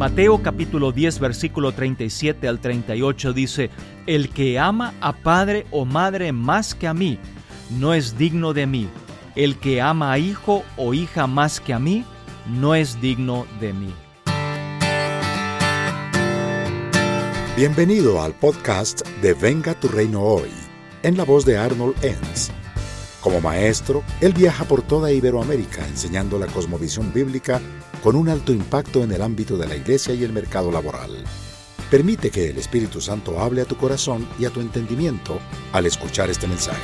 Mateo capítulo 10, versículo 37 al 38 dice: El que ama a padre o madre más que a mí, no es digno de mí. El que ama a hijo o hija más que a mí, no es digno de mí. Bienvenido al podcast de Venga tu Reino Hoy, en la voz de Arnold Enns. Como maestro, él viaja por toda Iberoamérica enseñando la cosmovisión bíblica con un alto impacto en el ámbito de la iglesia y el mercado laboral. Permite que el Espíritu Santo hable a tu corazón y a tu entendimiento al escuchar este mensaje.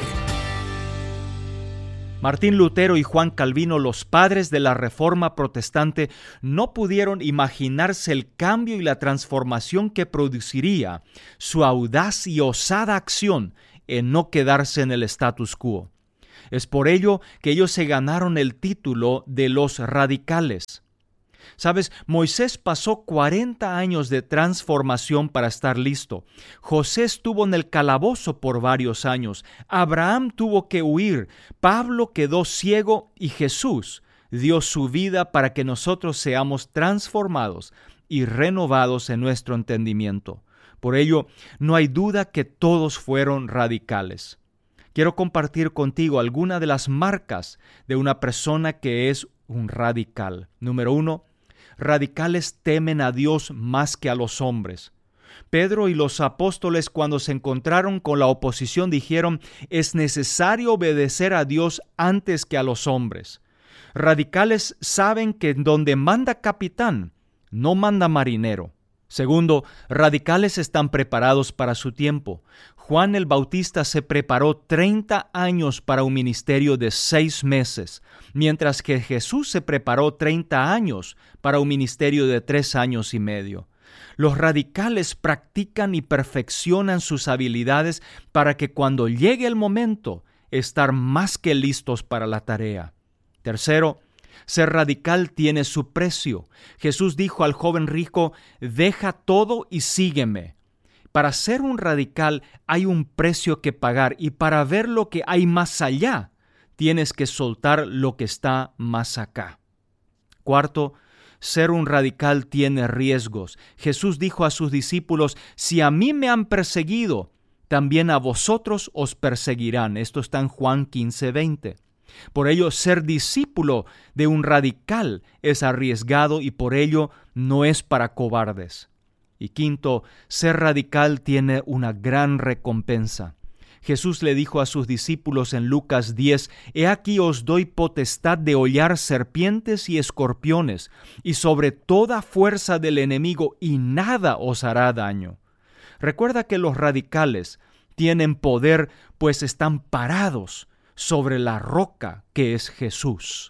Martín Lutero y Juan Calvino, los padres de la Reforma Protestante, no pudieron imaginarse el cambio y la transformación que produciría su audaz y osada acción en no quedarse en el status quo. Es por ello que ellos se ganaron el título de los radicales. ¿Sabes? Moisés pasó 40 años de transformación para estar listo. José estuvo en el calabozo por varios años. Abraham tuvo que huir. Pablo quedó ciego y Jesús dio su vida para que nosotros seamos transformados y renovados en nuestro entendimiento. Por ello, no hay duda que todos fueron radicales. Quiero compartir contigo algunas de las marcas de una persona que es un radical. Número 1, radicales temen a Dios más que a los hombres. Pedro y los apóstoles, cuando se encontraron con la oposición, dijeron: es necesario obedecer a Dios antes que a los hombres. Radicales saben que donde manda capitán, no manda marinero. Segundo, radicales están preparados para su tiempo. Juan el Bautista se preparó 30 años para un ministerio de 6 meses, mientras que Jesús se preparó 30 años para un ministerio de 3 años y medio. Los radicales practican y perfeccionan sus habilidades para que cuando llegue el momento, estar más que listos para la tarea. Tercero, ser radical tiene su precio. Jesús dijo al joven rico: deja todo y sígueme. Para ser un radical hay un precio que pagar, y para ver lo que hay más allá, tienes que soltar lo que está más acá. Cuarto, ser un radical tiene riesgos. Jesús dijo a sus discípulos: si a mí me han perseguido, también a vosotros os perseguirán. Esto está en Juan 15:20. Por ello, ser discípulo de un radical es arriesgado y por ello no es para cobardes. Y quinto, ser radical tiene una gran recompensa. Jesús le dijo a sus discípulos en Lucas 10: He aquí os doy potestad de hollar serpientes y escorpiones, y sobre toda fuerza del enemigo, y nada os hará daño. Recuerda que los radicales tienen poder, pues están parados sobre la roca que es Jesús.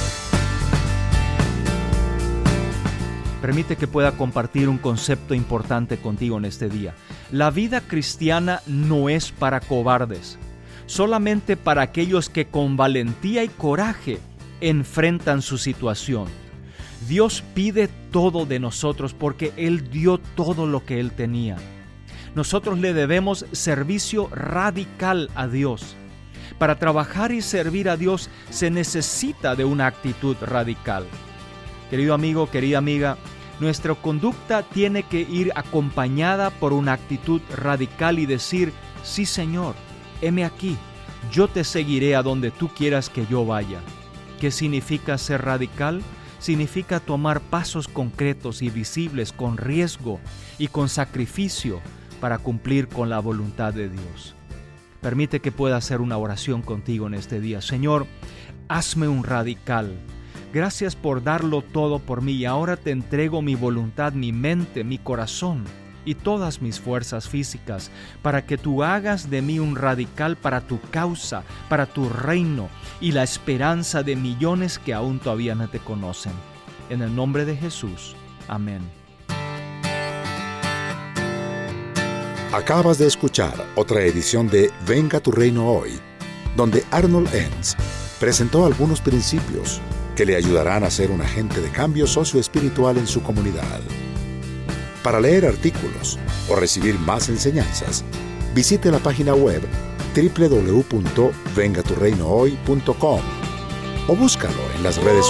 Permite que pueda compartir un concepto importante contigo en este día. La vida cristiana no es para cobardes, solamente para aquellos que con valentía y coraje enfrentan su situación. Dios pide todo de nosotros porque Él dio todo lo que Él tenía. Nosotros le debemos servicio radical a Dios. Para trabajar y servir a Dios se necesita de una actitud radical. Querido amigo, querida amiga, nuestra conducta tiene que ir acompañada por una actitud radical y decir: sí, Señor, heme aquí, yo te seguiré a donde tú quieras que yo vaya. ¿Qué significa ser radical? Significa tomar pasos concretos y visibles con riesgo y con sacrificio para cumplir con la voluntad de Dios. Permite que pueda hacer una oración contigo en este día. Señor, hazme un radical. Gracias por darlo todo por mí y ahora te entrego mi voluntad, mi mente, mi corazón y todas mis fuerzas físicas para que tú hagas de mí un radical para tu causa, para tu reino y la esperanza de millones que aún todavía no te conocen. En el nombre de Jesús. Amén. Acabas de escuchar otra edición de Venga tu Reino Hoy, donde Arnold Enns presentó algunos principios que le ayudarán a ser un agente de cambio socioespiritual en su comunidad. Para leer artículos o recibir más enseñanzas, visite la página web www.vengaturreinohoy.com o búscalo en las redes sociales.